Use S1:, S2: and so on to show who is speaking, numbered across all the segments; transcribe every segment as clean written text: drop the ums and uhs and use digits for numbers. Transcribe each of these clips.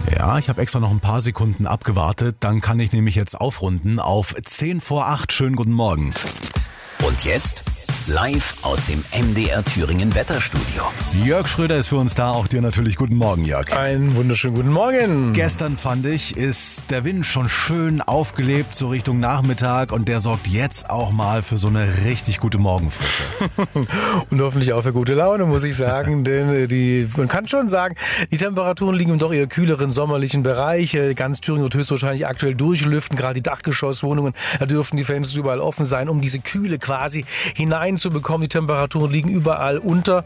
S1: Ja, ich habe extra noch ein paar Sekunden abgewartet. Dann kann ich nämlich jetzt aufrunden auf 10 vor 8. Schönen guten Morgen.
S2: Und jetzt live aus dem MDR Thüringen Wetterstudio.
S1: Jörg Schröder ist für uns da. Auch dir natürlich guten Morgen, Jörg.
S3: Einen wunderschönen guten Morgen.
S1: Gestern, fand ich, ist der Wind schon schön aufgelebt, so Richtung Nachmittag. Und der sorgt jetzt auch mal für so eine richtig gute Morgenfrische.
S3: Und hoffentlich auch für gute Laune, muss ich sagen. Denn man kann schon sagen, die Temperaturen liegen im doch eher kühleren sommerlichen Bereich. Ganz Thüringen wird höchstwahrscheinlich aktuell durchlüften. Gerade die Dachgeschosswohnungen, da dürfen die Fenster überall offen sein, um diese Kühle quasi hineinzubekommen. Die Temperaturen liegen überall unter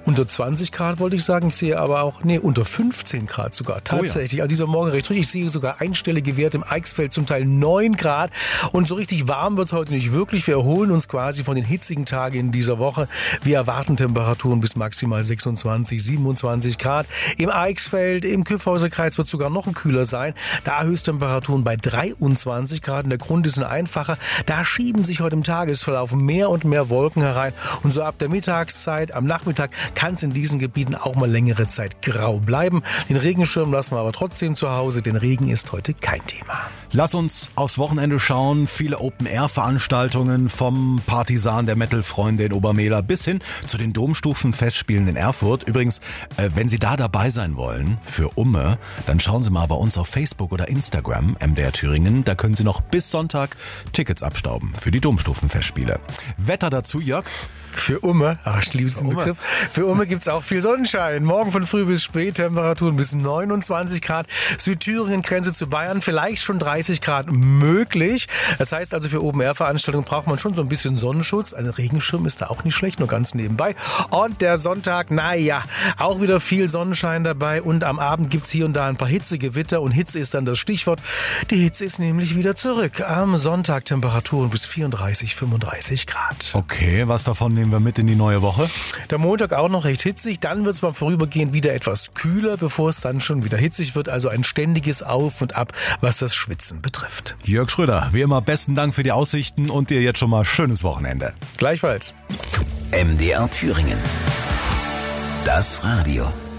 S3: 20 Grad, wollte ich sagen. Ich sehe aber auch, unter 15 Grad sogar. Tatsächlich. Oh ja. Also dieser Morgen recht ruhig. Ich sehe sogar einstellige Werte im Eichsfeld, zum Teil 9 Grad. Und so richtig warm wird es heute nicht wirklich. Wir erholen uns quasi von den hitzigen Tagen in dieser Woche. Wir erwarten Temperaturen bis maximal 26, 27 Grad. Im Eichsfeld, im Kyffhäuserkreis wird es sogar noch kühler sein. Da Höchsttemperaturen bei 23 Grad. Und der Grund ist ein einfacher. Da schieben sich heute im Tagesverlauf mehr und mehr Wolken herein. Und so ab der Mittagszeit, am Nachmittag, kann es in diesen Gebieten auch mal längere Zeit grau bleiben. Den Regenschirm lassen wir aber trotzdem zu Hause, denn Regen ist heute kein Thema.
S1: Lass uns aufs Wochenende schauen. Viele Open-Air-Veranstaltungen vom Partisan der Metal-Freunde in Obermehler bis hin zu den Domstufenfestspielen in Erfurt. Übrigens, wenn Sie da dabei sein wollen für Umme, dann schauen Sie mal bei uns auf Facebook oder Instagram, MDR Thüringen. Da können Sie noch bis Sonntag Tickets abstauben für die Domstufenfestspiele. Wetter dazu, Jörg?
S3: Für Umme, ich liebe diesen Begriff. Für Umme gibt es auch viel Sonnenschein. Morgen von früh bis spät, Temperaturen bis 29 Grad. Südthüringen, Grenze zu Bayern, vielleicht schon 30 Grad möglich. Das heißt also, für Open-Air-Veranstaltungen braucht man schon so ein bisschen Sonnenschutz. Ein Regenschirm ist da auch nicht schlecht, nur ganz nebenbei. Und der Sonntag, auch wieder viel Sonnenschein dabei. Und am Abend gibt es hier und da ein paar Hitzegewitter. Und Hitze ist dann das Stichwort. Die Hitze ist nämlich wieder zurück. Am Sonntag Temperaturen bis 34, 35 Grad.
S1: Okay, was davon nehmen wir mit in die neue Woche?
S3: Der Montag auch noch recht hitzig, dann wird es mal vorübergehend wieder etwas kühler, bevor es dann schon wieder hitzig wird. Also ein ständiges Auf und Ab, was das Schwitzen betrifft.
S1: Jörg Schröder, wie immer besten Dank für die Aussichten und dir jetzt schon mal schönes Wochenende.
S3: Gleichfalls.
S2: MDR Thüringen. Das Radio.